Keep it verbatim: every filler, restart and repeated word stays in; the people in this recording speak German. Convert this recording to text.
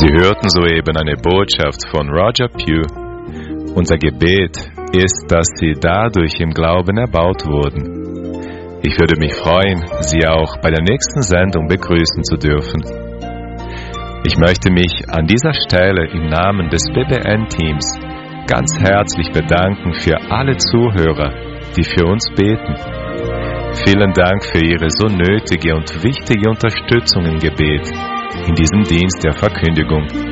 Sie hörten soeben eine Botschaft von Roger Pugh. Unser Gebet ist, dass Sie dadurch im Glauben erbaut wurden. Ich würde mich freuen, Sie auch bei der nächsten Sendung begrüßen zu dürfen. Ich möchte mich an dieser Stelle im Namen des B B N-Teams ganz herzlich bedanken für alle Zuhörer, die für uns beten. Vielen Dank für Ihre so nötige und wichtige Unterstützung im Gebet in diesem Dienst der Verkündigung.